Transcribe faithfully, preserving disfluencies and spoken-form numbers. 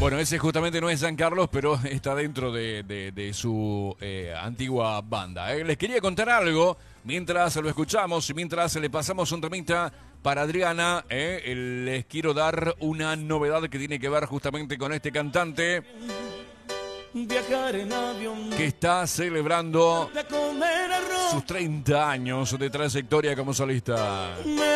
Bueno, ese justamente no es San Carlos, pero está dentro de, de, de su eh, antigua banda. ¿eh? Les quería contar algo mientras lo escuchamos y mientras le pasamos un temita para Adriana. ¿eh? Les quiero dar una novedad que tiene que ver justamente con este cantante Viajar en avión, que está celebrando sus treinta años de trayectoria como solista.